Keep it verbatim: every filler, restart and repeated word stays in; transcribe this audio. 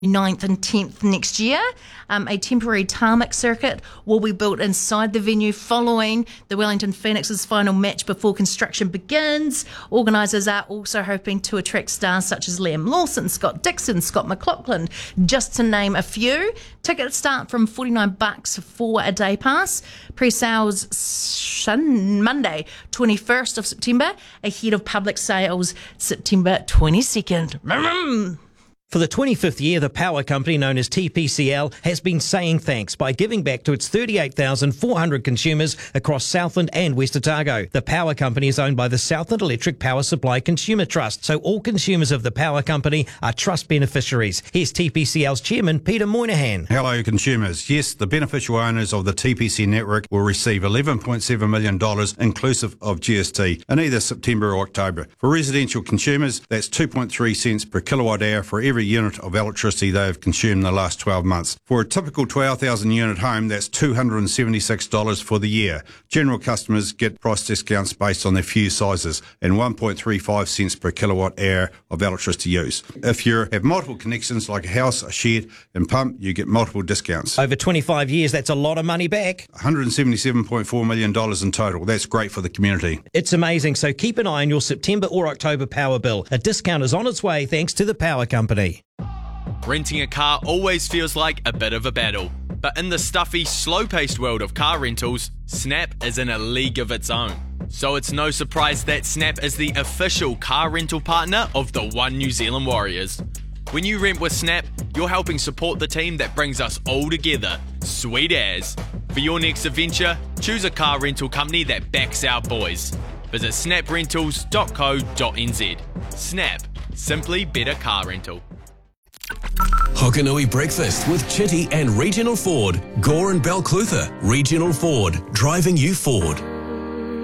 ninth and tenth next year. Um, a temporary tarmac circuit will be built inside the venue following the Wellington Phoenix's final match before construction begins. Organisers are also hoping to attract stars such as Liam Lawson, Scott Dixon, Scott McLaughlin, just to name a few. Tickets start from forty-nine bucks for a day pass. Pre-sales shun, Monday, twenty-first of September, ahead of public sales September twenty-second. For the twenty-fifth year, the power company known as T P C L has been saying thanks by giving back to its thirty-eight thousand four hundred consumers across Southland and West Otago. The power company is owned by the Southland Electric Power Supply Consumer Trust, so all consumers of the power company are trust beneficiaries. Here's T P C L's chairman, Peter Moynihan. Hello, consumers. Yes, the beneficial owners of the T P C network will receive eleven point seven million dollars inclusive of G S T in either September or October. For residential consumers, that's two point three cents per kilowatt hour for every unit of electricity they have consumed in the last twelve months. For a typical twelve thousand unit home, that's two hundred seventy-six dollars for the year. General customers get price discounts based on their fuse sizes and one point three five cents per kilowatt hour of electricity use. If you have multiple connections like a house, a shed and pump, you get multiple discounts. Over twenty-five years, that's a lot of money back. one hundred seventy-seven point four million dollars in total. That's great for the community. It's amazing, so keep an eye on your September or October power bill. A discount is on its way thanks to the power company. Renting a car always feels like a bit of a battle, but in the stuffy, slow-paced world of car rentals, Snap is in a league of its own. So it's no surprise that Snap is the official car rental partner of the One New Zealand Warriors. When you rent with Snap, you're helping support the team that brings us all together. Sweet as. For your next adventure, choose a car rental company that backs our boys. Visit snap rentals dot co dot n z. Snap. Simply better car rental. Hokanui Breakfast with Chitty and Regional Ford. Gore and Balclutha. Regional Ford. Driving you forward.